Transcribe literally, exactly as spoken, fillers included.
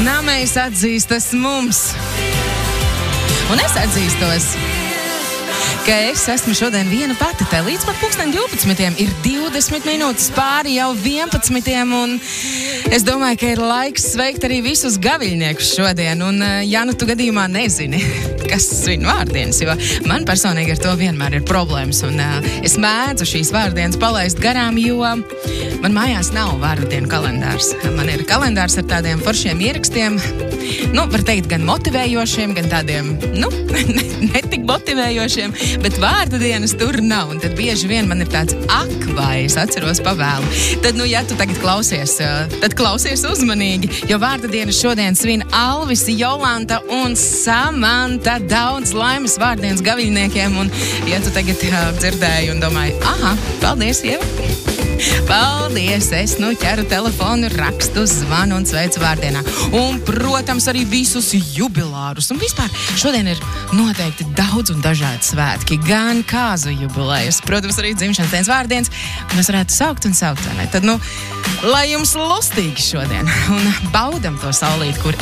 Namējs atzīstas mums. Un es atzīstos, ka es esmu šodien viena pati te. Līdz pat pulksten divpadsmitiem ir divdesmit minūtes pāri jau vienpadsmitiem, un es domāju, ka ir laiks sveikt arī visus gaviļniekus šodien. Un, ja nu tu gadījumā nezini, kas svin vārdienas, jo man personīgi ar to vienmēr ir problēmas, un uh, es mēdzu šīs vārdienas palaist garām, jo man mājās nav vārdienu kalendārs. Man ir kalendārs ar tādiem foršiem ierakstiem, nu, var teikt, gan motivējošiem, gan tādiem, nu, netik motivējošiem, bet vārda dienas tur nav, un tad bieži vien man ir tāds, ak, vai es atceros pavēlu. Tad, nu, ja tu tagad klausies, tad klausies uzmanīgi, jo vārda dienas šodien svin Alvis, Jolanta un Samanta. Daudz laimes vārdienas gaviļniekiem, un, ja tu tagad jā, dzirdēji un domāji, aha, paldies, Ieva. Paldies, es nu ķeru telefonu, rakstu, zvanu un sveicu vārdienā. Un, protams, arī visus jubilārus. Un vispār šodien ir noteikti daudz un dažādi svētki. Gan kāzu jubilējas, protams, arī dzimšanas dienas vārdienas. Mēs varētu saukt un saukt, vai ne? Tad, nu, lai jums lustīgi šodien un baudam to saulīt, kur